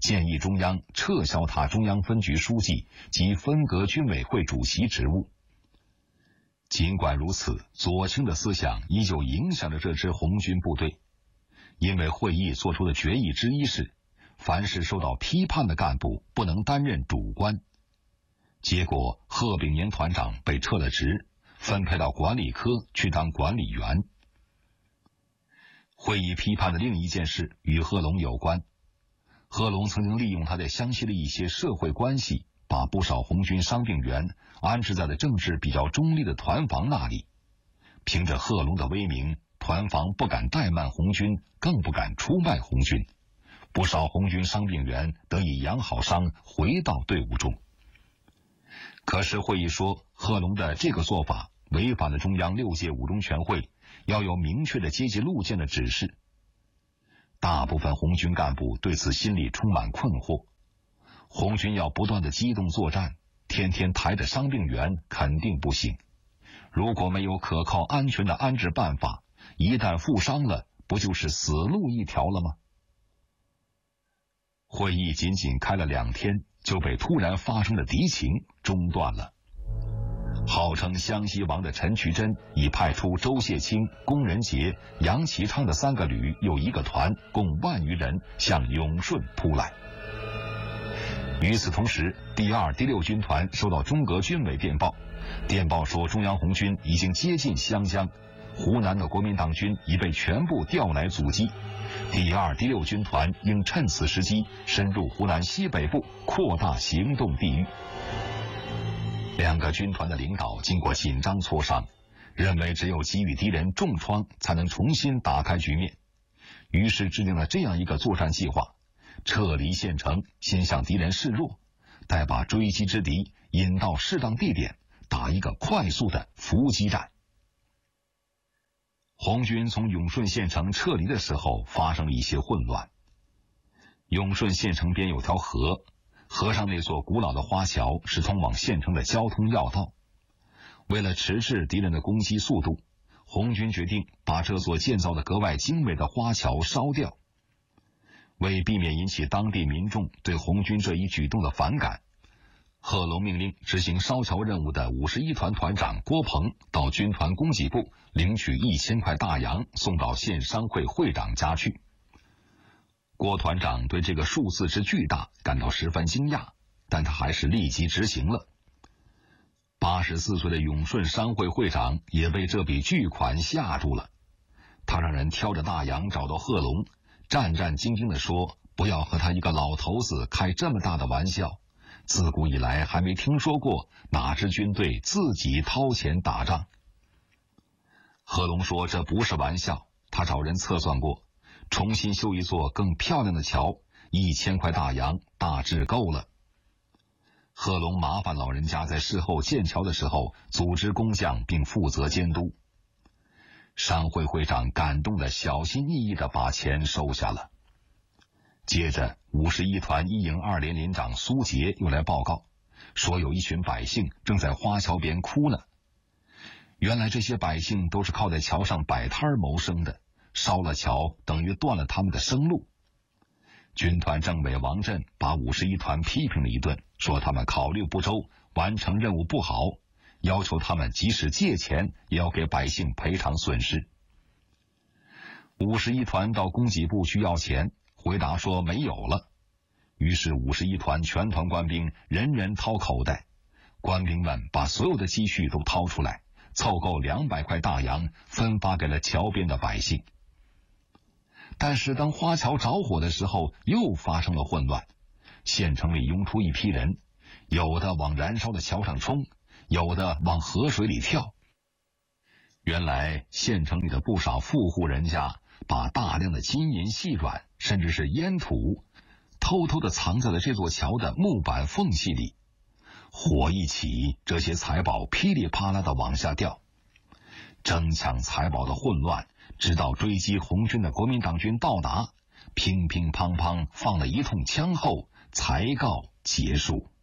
建议中央撤销他中央分局书记及分革军委会主席职务。尽管如此，左倾的思想依旧影响着这支红军部队，因为会议作出的决议之一是，凡是受到批判的干部不能担任主官。结果，贺炳年团长被撤了职，分配到管理科去当管理员。会议批判的另一件事与贺龙有关。贺龙曾经利用他在湘西的一些社会关系，把不少红军伤病员安置在了政治比较中立的团房那里。凭着贺龙的威名，团房不敢怠慢红军，更不敢出卖红军。不少红军伤病员得以养好伤，回到队伍中。可是会议说，贺龙的这个做法违反了中央6届五中全会要有明确的阶级路线的指示。大部分红军干部对此心里充满困惑。红军要不断的机动作战，天天抬着伤病员肯定不行。如果没有可靠安全的安置办法，一旦负伤了，不就是死路一条了吗？会议仅仅开了2天，就被突然发生的敌情中断了。号称湘西王的陈渠珍已派出周谢清、龚仁杰、杨其昌的3个旅又1个团，共10000余人向永顺扑来。与此同时，第2、第6军团收到中革军委电报，电报说中央红军已经接近湘江，湖南的国民党军已被全部调来阻击。第2、第6军团应趁此时机深入湖南西北部，扩大行动地域。2个军团的领导经过紧张磋商，认为只有给予敌人重创，才能重新打开局面。于是制定了这样一个作战计划：撤离县城，先向敌人示弱，待把追击之敌引到适当地点，打一个快速的伏击战。红军从永顺县城撤离的时候发生了一些混乱。永顺县城边有条河，河上那座古老的花桥是通往县城的交通要道。为了迟滞敌人的攻击速度，红军决定把这座建造的格外精美的花桥烧掉。为避免引起当地民众对红军这一举动的反感，贺龙命令执行烧桥任务的51团团长郭鹏到军团供给部领取1000块大洋，送到县商会会长家去。郭团长对这个数字之巨大感到十分惊讶，但他还是立即执行了。84岁的永顺商会会长也被这笔巨款吓住了，他让人挑着大洋找到贺龙，战战兢兢地说：“不要和他一个老头子开这么大的玩笑，自古以来还没听说过哪支军队自己掏钱打仗。”贺龙说这不是玩笑，他找人测算过，重新修一座更漂亮的桥，1000块大洋大致够了。贺龙麻烦老人家在事后建桥的时候组织工匠并负责监督。商会会长感动的小心翼翼地把钱收下了。接着51团1营2连连长苏杰又来报告，说有一群百姓正在花桥边哭呢。原来这些百姓都是靠在桥上摆摊谋生的，烧了桥等于断了他们的生路。军团政委王震把51团批评了一顿，说他们考虑不周，完成任务不好，要求他们即使借钱也要给百姓赔偿损失。51团到供给部去要钱，回答说没有了。于是51团全团官兵人人掏口袋，官兵们把所有的积蓄都掏出来，凑够200块大洋，分发给了桥边的百姓。但是当花桥着火的时候，又发生了混乱。县城里涌出一批人，有的往燃烧的桥上冲，有的往河水里跳。原来县城里的不少富户人家把大量的金银细软，甚至是烟土，偷偷地藏在了这座桥的木板缝隙里。火一起，这些财宝噼里啪啦地往下掉。争抢财宝的混乱，直到追击红军的国民党军到达，乒乒乓乓放了一通枪后才告结束。